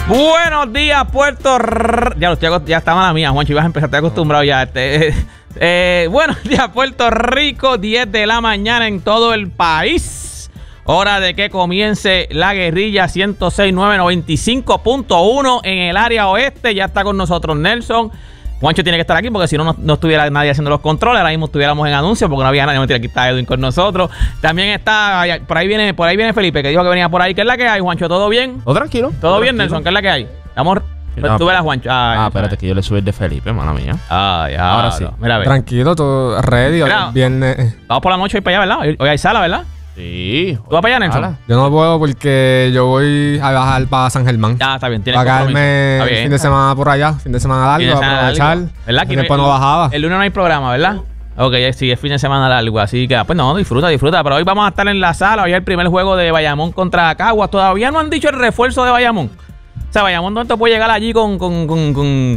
Buenos días, Puerto Rico. Ya está mala mía, Juancho. Ibas a empezar, estoy acostumbrado ya. Buenos días, Puerto Rico. 10 de la mañana en todo el país. Hora de que comience la guerrilla 106.995.1 en el área oeste. Ya está con nosotros Nelson. Juancho tiene que estar aquí porque si no, no estuviera nadie haciendo los controles. Ahora mismo estuviéramos en anuncios porque no había nadie. Aquí está Edwin con nosotros. También está, por ahí viene Felipe, que dijo que venía por ahí. ¿Qué es la que hay, Juancho? ¿Todo bien? ¿Todo tranquilo? ¿Todo bien, Nelson? ¿Qué es la que hay? Amor, tú verás, Juancho. Espérate, que yo le subí el de Felipe, mala mía. Ya. Ahora sí. Mira, a ver. Tranquilo, todo ready. Mira, Viernes. Vamos por la noche y para allá, ¿verdad? Hoy hay sala, ¿verdad? Sí. ¿Tú vas para allá, Nelson? Yo no puedo porque yo voy a bajar para San Germán. Ya, está bien. Tienes Para compromiso. quedarme Está bien. fin de semana por allá. Fin de semana largo. Fin de semana Aprovechar. largo. ¿Verdad? Que Después no bajaba. El lunes no hay programa, ¿verdad? Ok, sí, es fin de semana largo, así que pues no, disfruta. Pero hoy vamos a estar en la sala. Hoy hay el primer juego de Bayamón contra Caguas. Todavía no han dicho el refuerzo de Bayamón. O sea, Bayamón no te puede llegar allí con